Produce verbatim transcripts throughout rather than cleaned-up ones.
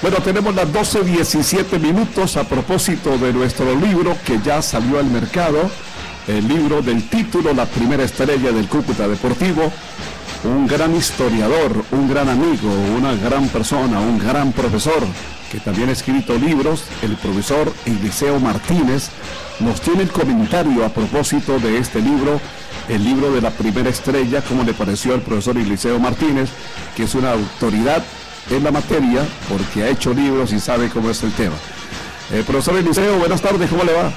Bueno, tenemos las doce diecisiete minutos a propósito de nuestro libro que ya salió al mercado, el libro del título La Primera Estrella del Cúcuta Deportivo. Un gran historiador, un gran amigo, una gran persona, un gran profesor, que también ha escrito libros, el profesor Eliseo Martínez, nos tiene el comentario a propósito de este libro, el libro de La Primera Estrella, cómo le pareció al profesor Eliseo Martínez, que es una autoridad en la materia, porque ha hecho libros y sabe cómo es el tema. Eh, profesor Eliseo, buenas tardes, ¿cómo le va?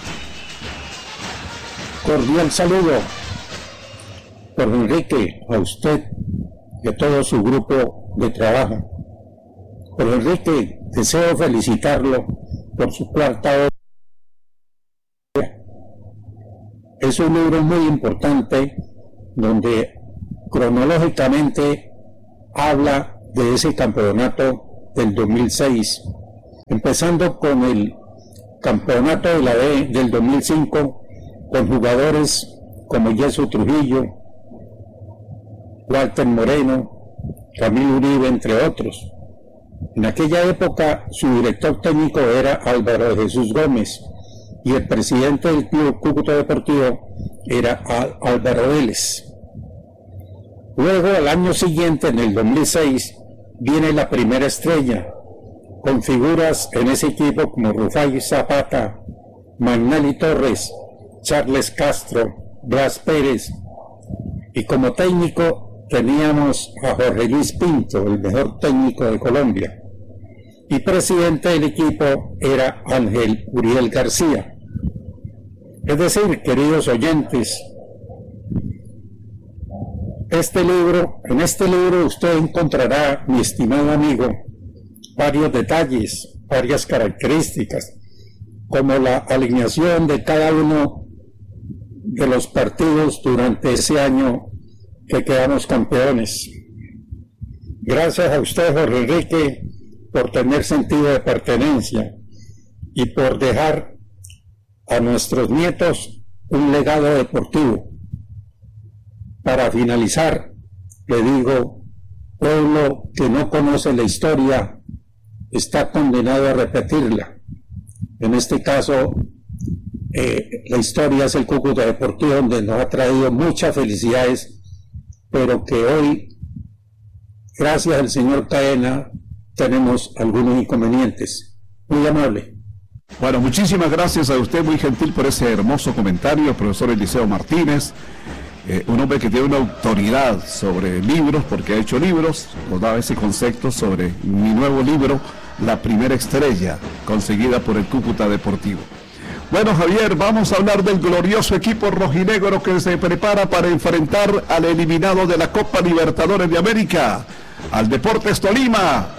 Cordial saludo, por Enrique, a usted y a todo su grupo de trabajo. Por Enrique, deseo felicitarlo por su cuarta obra. Es un libro muy importante donde cronológicamente habla de ese campeonato del dos mil seis, empezando con el campeonato de la B del dos mil cinco, con jugadores como Yesu Trujillo, Walter Moreno, Camilo Uribe, entre otros. En aquella época su director técnico era Álvaro de Jesús Gómez y el presidente del Club Cúcuta Deportivo era Álvaro Vélez. Luego, al año siguiente, en el dos mil seis, viene La Primera Estrella, con figuras en ese equipo como Rufai Zapata, Magnelli Torres, Charles Castro, Blas Pérez, y como técnico teníamos a Jorge Luis Pinto, el mejor técnico de Colombia, y presidente del equipo era Ángel Uriel García. Es decir, queridos oyentes, este libro, en este libro usted encontrará, mi estimado amigo, varios detalles, varias características, como la alineación de cada uno de los partidos durante ese año que quedamos campeones. Gracias a usted, Jorge Enrique, por tener sentido de pertenencia y por dejar a nuestros nietos un legado deportivo. Para finalizar, le digo, pueblo que no conoce la historia está condenado a repetirla. En este caso, eh, la historia es el Cúcuta Deportivo, donde nos ha traído muchas felicidades, pero que hoy, gracias al señor Caena, tenemos algunos inconvenientes. Muy amable. Bueno, muchísimas gracias a usted, muy gentil por ese hermoso comentario, profesor Eliseo Martínez, eh, un hombre que tiene una autoridad sobre libros, porque ha hecho libros, nos da ese concepto sobre mi nuevo libro, La Primera Estrella, conseguida por el Cúcuta Deportivo. Bueno, Javier, vamos a hablar del glorioso equipo rojinegro que se prepara para enfrentar al eliminado de la Copa Libertadores de América, al Deportes Tolima.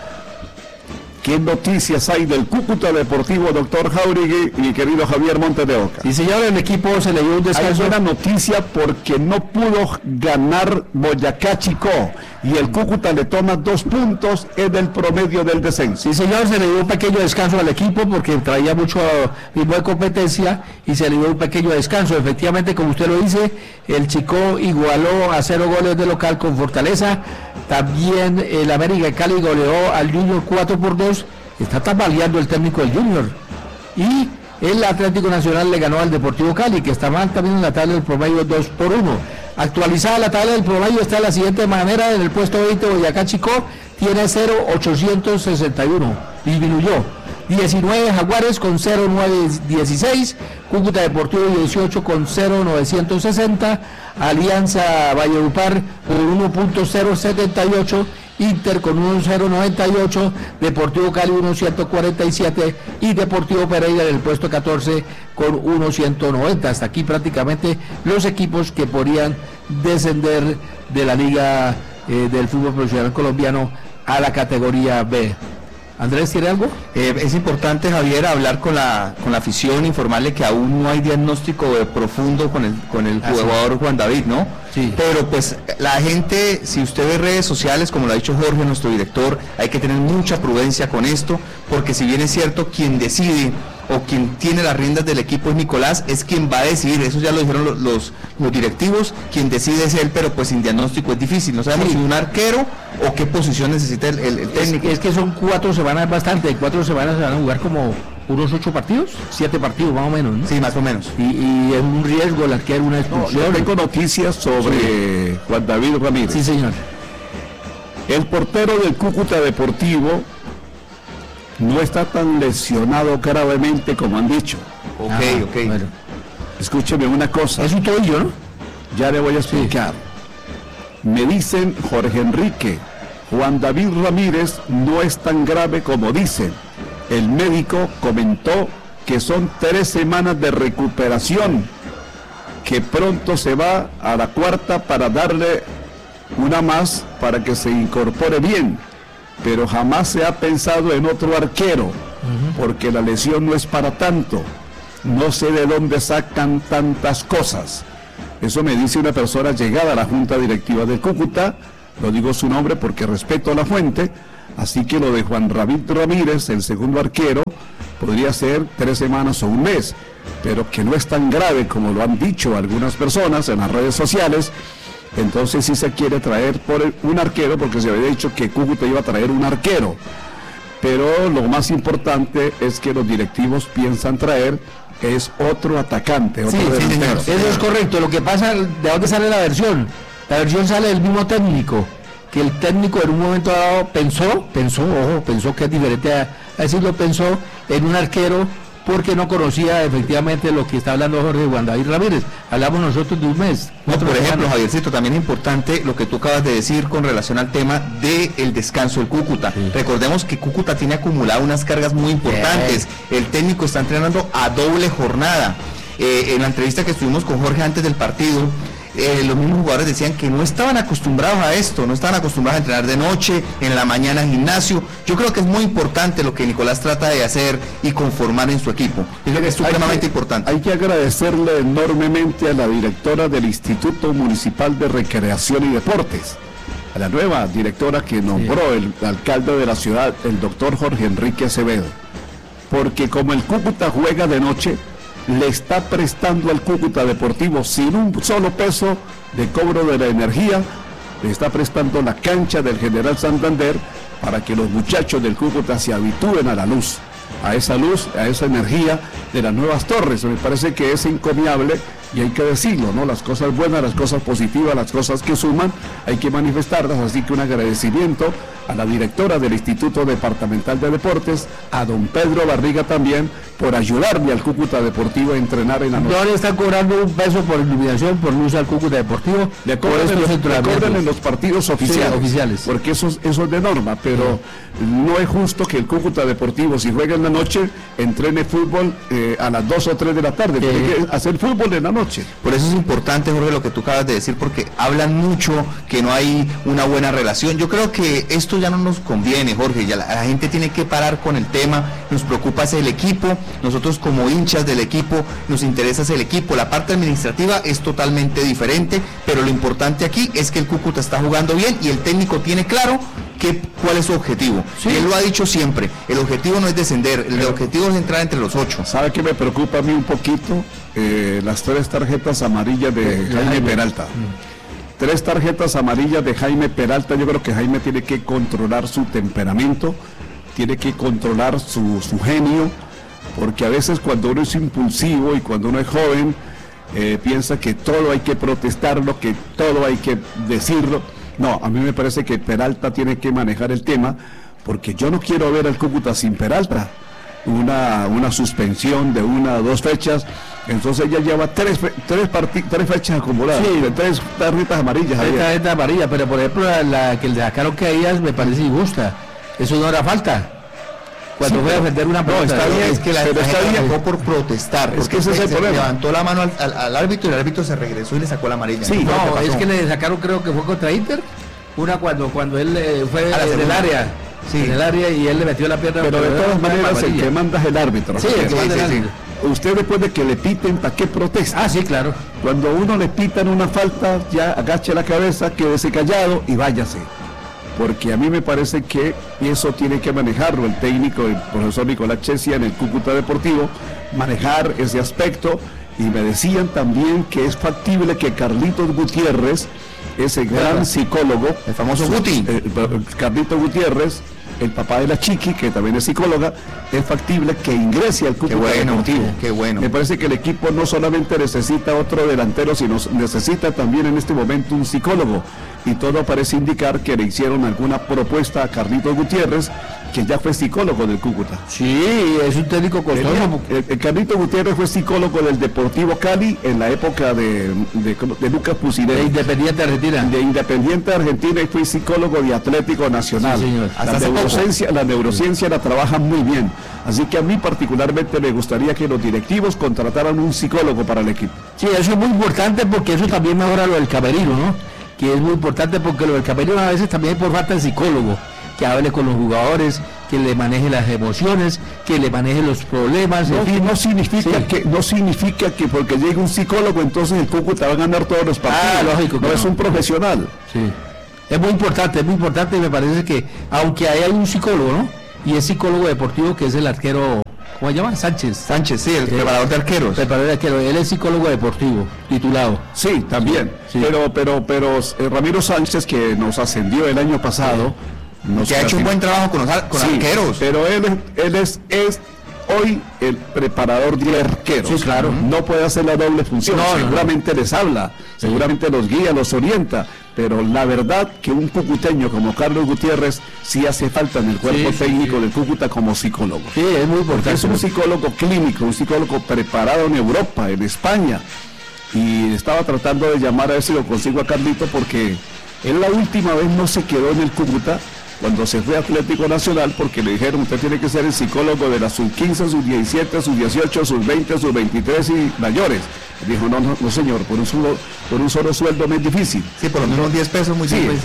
¿Qué noticias hay del Cúcuta Deportivo, doctor Jauregui y querido Javier Montes de Oca? Sí, señor, el equipo se le dio un descanso. Hay buena noticia porque no pudo ganar Boyacá Chicó y el Cúcuta le toma dos puntos en el promedio del descenso. Sí, señor, se le dio un pequeño descanso al equipo porque traía mucho ritmo de competencia y se le dio un pequeño descanso. Efectivamente, como usted lo dice, el Chicó igualó a cero goles de local con Fortaleza. También el América de Cali goleó al Junior cuatro por dos. Está tambaleando el técnico del Junior. Y el Atlético Nacional le ganó al Deportivo Cali, que está mal también en la tabla del promedio dos por uno. Actualizada la tabla del promedio está de la siguiente manera: en el puesto veinte Boyacá Chicó tiene cero ochocientos sesenta y uno, disminuyó. diecinueve Jaguares con cero novecientos dieciséis, Cúcuta Deportivo dieciocho con cero novecientos sesenta, Alianza Valledupar con uno punto cero setenta y ocho, Inter con uno punto cero noventa y ocho, Deportivo Cali uno punto ciento cuarenta y siete y Deportivo Pereira en el puesto catorce con uno punto ciento noventa. Hasta aquí prácticamente los equipos que podrían descender de la Liga eh, del Fútbol Profesional Colombiano a la categoría B. Andrés, ¿tiene algo? Eh, es importante, Javier, hablar con la con la afición, informarle que aún no hay diagnóstico de profundo con el con el ah, jugador sí. Juan David, ¿no? Sí. Pero pues la gente, si usted ve redes sociales, como lo ha dicho Jorge, nuestro director, hay que tener mucha prudencia con esto, porque si bien es cierto, quien decide o quien tiene las riendas del equipo es Nicolás, es quien va a decidir, eso ya lo dijeron los, los, los directivos, quien decide es él, pero pues sin diagnóstico es difícil, no sabemos sí. si un arquero o qué posición necesita el, el, el técnico. Es, es que son cuatro semanas bastante, en cuatro semanas se van a jugar como unos ocho partidos, siete partidos más o menos, ¿no? Sí, más o menos. Y, y es un riesgo el arquero, una expulsión. No, yo tengo noticias sobre sí. Juan David Ramírez. Sí, señor. El portero del Cúcuta Deportivo no está tan lesionado gravemente como han dicho. Ok, ah, ok. Bueno. Escúcheme una cosa. Es un tobillo, ¿no? Ya le voy a explicar. Sí. Me dicen Jorge Enrique, Juan David Ramírez no es tan grave como dicen. El médico comentó que son tres semanas de recuperación, que pronto se va a la cuarta para darle una más para que se incorpore bien, pero jamás se ha pensado en otro arquero, uh-huh. porque la lesión no es para tanto. No sé de dónde sacan tantas cosas. Eso me dice una persona llegada a la junta directiva del Cúcuta, lo digo su nombre porque respeto a la fuente. Así que lo de Juan David Ramírez, el segundo arquero, podría ser tres semanas o un mes, pero que no es tan grave como lo han dicho algunas personas en las redes sociales. Entonces sí se quiere traer por un arquero, porque se había dicho que Cúcuta iba a traer un arquero, pero lo más importante es que los directivos piensan traer es otro atacante, otro sí, delantero. Sí, eso es correcto. Lo que pasa, ¿de dónde sale la versión? La versión sale del mismo técnico, que el técnico en un momento dado pensó, pensó, ojo, pensó que es diferente a, a decirlo, pensó en un arquero porque no conocía efectivamente lo que está hablando Jorge Juan David Ramírez. Hablamos nosotros de un mes. No, por ejemplo, Javiercito, también es importante lo que tú acabas de decir con relación al tema del descanso del Cúcuta. Sí. Recordemos que Cúcuta tiene acumulado unas cargas muy importantes. Sí. El técnico está entrenando a doble jornada. Eh, en la entrevista que estuvimos con Jorge antes del partido, Eh, los mismos jugadores decían que no estaban acostumbrados a esto, no estaban acostumbrados a entrenar de noche, en la mañana gimnasio. Yo creo que es muy importante lo que Nicolás trata de hacer y conformar en su equipo. Es lo que es supremamente importante. Hay que agradecerle enormemente a la directora del Instituto Municipal de Recreación y Deportes, a la nueva directora que nombró sí. el alcalde de la ciudad, el doctor Jorge Enrique Acevedo, porque como el Cúcuta juega de noche, le está prestando al Cúcuta Deportivo sin un solo peso de cobro de la energía, le está prestando la cancha del General Santander para que los muchachos del Cúcuta se habitúen a la luz, a esa luz, a esa energía de las nuevas torres. Me parece que es encomiable y hay que decirlo, ¿no? Las cosas buenas, las cosas positivas, las cosas que suman, hay que manifestarlas, así que un agradecimiento a la directora del Instituto Departamental de Deportes, a don Pedro Barriga también, por ayudarme al Cúcuta Deportivo a entrenar en la noche. No le están cobrando un peso por iluminación, por luz al Cúcuta Deportivo, le cobran, en los, le cobran en los partidos oficiales, sí, oficiales, porque eso, eso es de norma, pero sí. no es justo que el Cúcuta Deportivo, si juega en la noche, entrene fútbol eh, a las dos o tres de la tarde, sí. tiene que hacer fútbol en la noche. Por eso es importante, Jorge, lo que tú acabas de decir, porque hablan mucho que no hay una buena relación. Yo creo que esto ya no nos conviene, Jorge, ya la, la gente tiene que parar con el tema, nos preocupa es el equipo, nosotros como hinchas del equipo, nos interesa es el equipo, la parte administrativa es totalmente diferente, pero lo importante aquí es que el Cúcuta está jugando bien y el técnico tiene claro que, cuál es su objetivo. Sí. Y él lo ha dicho siempre, el objetivo no es descender, el pero, objetivo es entrar entre los ocho. ¿Sabe qué me preocupa a mí un poquito? Eh, las tres tarjetas amarillas de eh, Jaime, Jaime Peralta. Mm. Tres tarjetas amarillas de Jaime Peralta. Yo creo que Jaime tiene que controlar su temperamento, tiene que controlar su, su genio, porque a veces cuando uno es impulsivo y cuando uno es joven, eh, piensa que todo hay que protestarlo, que todo hay que decirlo. No, a mí me parece que Peralta tiene que manejar el tema, porque yo no quiero ver al Cúcuta sin Peralta. Una, una suspensión de una o dos fechas, entonces ella lleva tres tres, partid, tres fechas acumuladas, sí, de tres tarjetas amarillas. Tres tarjetas amarillas, pero por ejemplo la, la que le sacaron que a ellas me parece injusta, eso no era falta. Cuando sí, voy a defender una pelota, no, está bien, es que la pero está bien por protestar, es que ese es el problema. Levantó la mano al, al, al árbitro y el árbitro se regresó y le sacó la amarilla. Sí, no, no es que le sacaron, creo que fue contra Inter, una cuando cuando él eh, fue en el área. Sí. En el área y él le metió la pierna. Pero de todas maneras el que manda es el árbitro. Sí, el que manda sí, el sí, árbitro. Sí. Usted después de que le piten, ¿para qué protesta? Ah, sí, claro. Cuando uno le pitan una falta, ya agache la cabeza, quédese callado y váyase. porque a mí me parece que eso tiene que manejarlo el técnico, el profesor Nicolás Chesia en el Cúcuta Deportivo, manejar ese aspecto. Y me decían también que es factible que Carlitos Gutiérrez, ese gran psicólogo, el famoso Guti, eh, Carlitos Gutiérrez, el papá de la Chiqui, que también es psicóloga, es factible que ingrese al Cúcuta bueno, Deportivo. Qué bueno. Me parece que el equipo no solamente necesita otro delantero, sino necesita también en este momento un psicólogo. Y todo parece indicar que le hicieron alguna propuesta a Carlitos Gutiérrez, que ya fue psicólogo del Cúcuta. Sí, es un técnico costoso. El, el, el Carlitos Gutiérrez fue psicólogo del Deportivo Cali en la época de, de, de Lucas Pusineri. De Independiente Argentina. De Independiente Argentina, y fue psicólogo de Atlético Nacional. Sí, señor. La neurociencia, la neurociencia la trabaja muy bien. Así que a mí particularmente me gustaría que los directivos contrataran un psicólogo para el equipo. Sí, eso es muy importante porque eso también mejora lo del camerino, ¿no? Que es muy importante porque lo del camerino a veces también es por falta de psicólogo, que hable con los jugadores, que le maneje las emociones, que le maneje los problemas. No, en fin. no significa sí. que no significa que porque llegue un psicólogo entonces el Cúcuta va a ganar todos los partidos. Ah, lógico. No, no es un profesional. Sí. Es muy importante, es muy importante y me parece que aunque ahí hay un psicólogo, ¿no? Y es psicólogo deportivo que es el arquero, ¿cómo se llama? Sánchez. Sánchez, sí, el eh, preparador de arqueros. Preparador de arqueros. Él es psicólogo deportivo, titulado. Sí, también. Sí. Pero, pero, pero eh, Ramiro Sánchez, que nos ascendió el año pasado, nos que ha hecho un buen trabajo con los con sí, arqueros. Pero él, él es, es hoy el preparador de arqueros. Sí, claro. No puede hacer la doble función. No, seguramente no, no. les habla, sí. seguramente los guía, los orienta. Pero la verdad que un cucuteño como Carlos Gutiérrez sí hace falta en el cuerpo sí, técnico sí. del Cúcuta como psicólogo. Sí, es muy importante. Es un psicólogo clínico, un psicólogo preparado en Europa, en España. Y estaba tratando de llamar a ver si lo consigo a Carlito, porque él la última vez no se quedó en el Cúcuta cuando se fue a Atlético Nacional, porque le dijeron: usted tiene que ser el psicólogo de la sub quince, sub diecisiete, sub dieciocho, sub veinte, sub veintitrés y mayores. Dijo: no, no, no señor, por un solo, por un solo sueldo no es difícil. Sí, por lo menos diez pesos muy sí. difícil.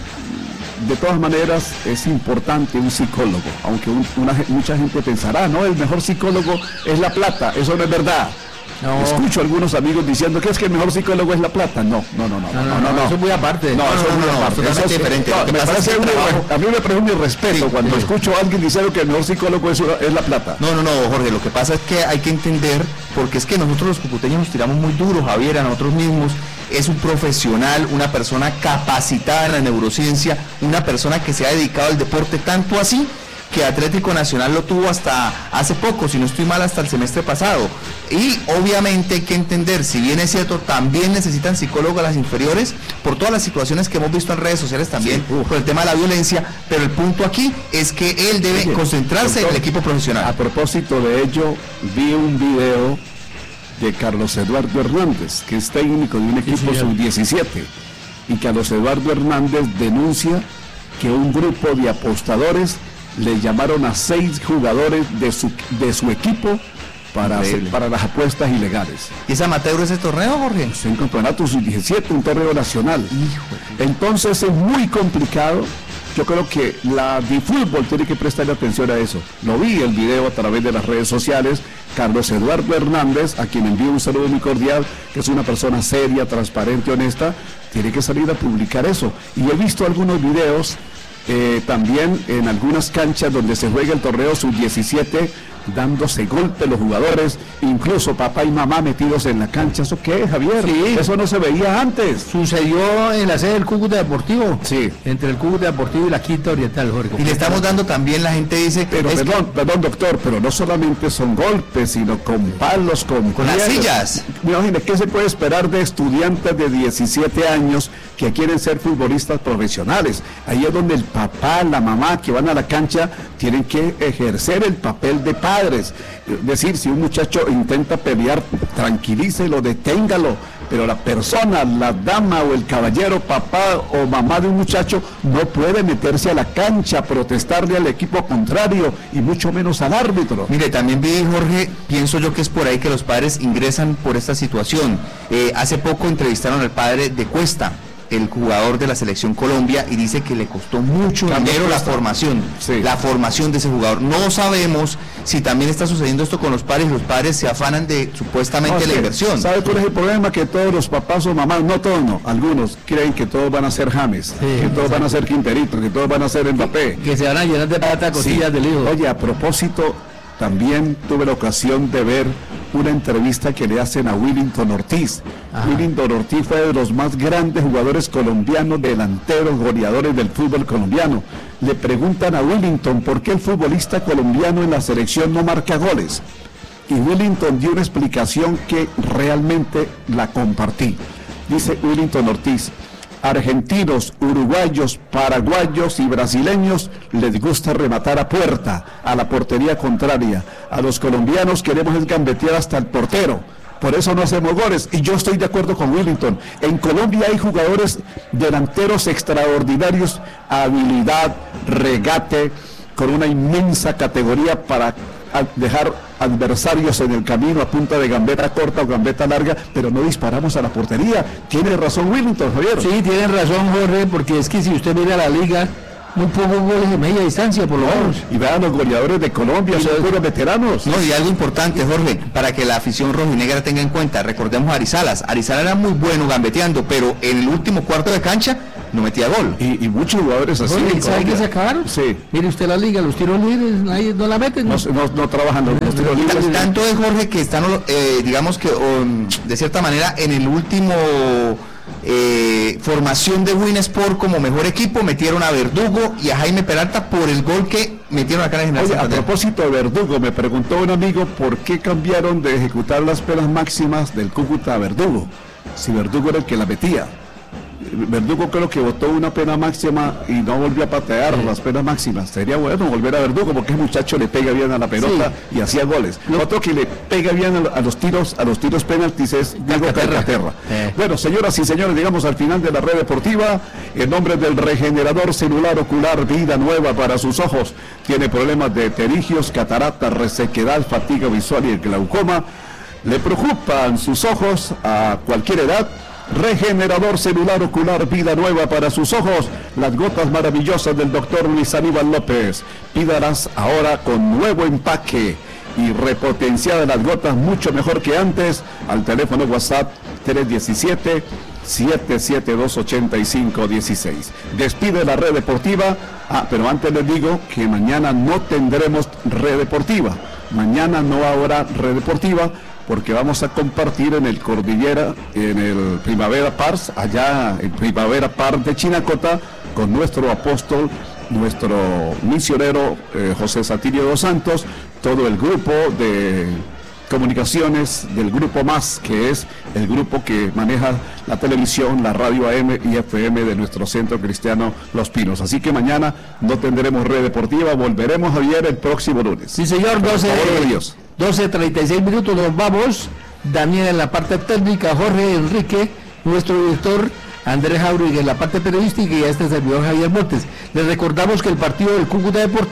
De todas maneras es importante un psicólogo, aunque un, una, mucha gente pensará: no, el mejor psicólogo es la plata. Eso no es verdad. No. Escucho a algunos amigos diciendo que es que el mejor psicólogo es la plata. No, no, no, no, no, no, no, no. Eso es muy aparte. No, no, eso es muy no, aparte. No, eso es diferente. No, me parece un, trabajo... A mí me parece un irrespeto sí, cuando sí. escucho a alguien diciendo que el mejor psicólogo es, es la plata. No, no, no, Jorge, lo que pasa es que hay que entender, porque es que nosotros los cucuteños nos tiramos muy duro, Javier, a nosotros mismos. Es un profesional, una persona capacitada en la neurociencia, una persona que se ha dedicado al deporte, tanto así que Atlético Nacional lo tuvo hasta hace poco, si no estoy mal, hasta el semestre pasado. Y obviamente hay que entender, si bien es cierto, también necesitan psicólogos a las inferiores, por todas las situaciones que hemos visto en redes sociales también, sí, por el tema de la violencia, pero el punto aquí es que él debe Oye, concentrarse doctor, en el equipo profesional. A propósito de ello, vi un video de Carlos Eduardo Hernández, que es técnico de un equipo sí, sub diecisiete, y Carlos Eduardo Hernández denuncia que un grupo de apostadores le llamaron a seis jugadores de su, de su equipo para, hacer, para las apuestas ilegales. ¿Y es amateur ese torneo, Jorge? Es un campeonato sub diecisiete, un torneo nacional. Hijo. Entonces es muy complicado. Yo creo que la DiFútbol tiene que prestarle atención a eso. Lo vi el video a través de las redes sociales. Carlos Eduardo Hernández, a quien envío un saludo muy cordial, que es una persona seria, transparente, honesta, tiene que salir a publicar eso. Y he visto algunos videos Eh, también en algunas canchas donde se juega el torneo sub diecisiete, dándose golpes los jugadores, incluso papá y mamá metidos en la cancha. ¿Eso qué es, Javier? Sí. Eso no se veía antes. Sucedió en la sede del Cúcuta Deportivo. Sí. Entre el Cúcuta Deportivo y la Quinta Oriental, Jorge. Y le estamos dando también, la gente dice... Pero perdón, que... perdón, doctor, pero no solamente son golpes, sino con palos, con... Con las sillas. Imagínate, ¿qué se puede esperar de estudiantes de diecisiete años que quieren ser futbolistas profesionales? Ahí es donde el papá, la mamá que van a la cancha tienen que ejercer el papel de padres. Es decir, si un muchacho intenta pelear, tranquilícelo, deténgalo, pero la persona, la dama o el caballero, papá o mamá de un muchacho, no puede meterse a la cancha a protestarle al equipo contrario y mucho menos al árbitro. Mire, también vi, Jorge, pienso yo que es por ahí que los padres ingresan por esta situación. Eh, hace poco entrevistaron al padre de Cuesta, el jugador de la selección Colombia, y dice que le costó mucho dinero la formación, sí. la formación de ese jugador. No sabemos si también está sucediendo esto con los padres, los padres se afanan de supuestamente no, la sí. inversión. ¿Sabe cuál es el problema? Que todos los papás o mamás, no todos, no, algunos creen que todos van a ser James, sí, que todos van a ser Quinterito, que todos van a ser Mbappé. Que, que se van a llenar de plata cosillas sí. del hijo. Oye, a propósito, también tuve la ocasión de ver una entrevista que le hacen a Willington Ortiz. Ajá. Willington Ortiz fue de los más grandes jugadores colombianos, delanteros, goleadores del fútbol colombiano. Le preguntan a Willington por qué el futbolista colombiano en la selección no marca goles. Y Willington dio una explicación que realmente la compartí. Dice Willington Ortiz: argentinos, uruguayos, paraguayos y brasileños les gusta rematar a puerta, a la portería contraria. A los colombianos queremos es gambetear hasta el portero. Por eso no hacemos goles. Y yo estoy de acuerdo con Willington. En Colombia hay jugadores delanteros extraordinarios, habilidad, regate, con una inmensa categoría para dejar adversarios en el camino a punta de gambeta corta o gambeta larga, pero no disparamos a la portería. Tiene razón Willington, Javier. Sí, tiene razón, Jorge, porque es que si usted mira la liga, muy pocos goles de media distancia, por lo menos. Y vean los goleadores de Colombia, son puros veteranos. No, y algo importante, Jorge, para que la afición rojinegra tenga en cuenta, recordemos a Arizalas. Arizalas era muy bueno gambeteando, pero en el último cuarto de cancha no metía gol. Y, y muchos jugadores así. Jorge, ¿sabe qué se acabaron? Sí. Mire usted la liga, los tiros libres, nadie no la meten. No, no, no trabajan los, los tiros libres. Tanto es, Jorge, que están, eh, digamos que, um, de cierta manera, en el último... Eh, formación de Winsport como mejor equipo, metieron a Verdugo y a Jaime Peralta por el gol que metieron acá en el General. Oye, a propósito de Verdugo, me preguntó un amigo por qué cambiaron de ejecutar las penas máximas del Cúcuta a Verdugo, si Verdugo era el que la metía. Verdugo creo que votó una pena máxima y no volvió a patear sí. las penas máximas. Sería bueno volver a Verdugo porque ese muchacho le pega bien a la pelota sí. y hacía goles. Lo otro que le pega bien a, a los tiros, a los tiros penaltis es Diego Calcaterra. Eh. Bueno, señoras y señores, llegamos al final de la red deportiva. En nombre del regenerador celular ocular Vida Nueva para sus ojos. Tiene problemas de pterigios, catarata, resequedad, fatiga visual y el glaucoma. Le preocupan sus ojos a cualquier edad. Regenerador celular ocular Vida Nueva para sus ojos, las gotas maravillosas del doctor Luis Aníbal López. Pídalas ahora con nuevo empaque y repotenciadas las gotas mucho mejor que antes al teléfono WhatsApp tres uno siete, siete siete dos, ocho cinco uno seis. Despide la red deportiva. Ah, pero antes les digo que mañana no tendremos red deportiva. Mañana no habrá red deportiva porque vamos a compartir en el Cordillera, en el Primavera Pars, allá en Primavera Pars de Chinacota, con nuestro apóstol, nuestro misionero eh, José Satilio dos Santos, todo el grupo de comunicaciones del Grupo Más, que es el grupo que maneja la televisión, la radio A M y F M de nuestro Centro Cristiano Los Pinos. Así que mañana no tendremos red deportiva, volveremos, Javier, el próximo lunes. Sí, señor, doce treinta y seis minutos, nos vamos. Daniel en la parte técnica, Jorge Enrique, nuestro director, Andrés Jauregui en la parte periodística y este servidor Javier Montes. Les recordamos que el partido del Cúcuta Deportivo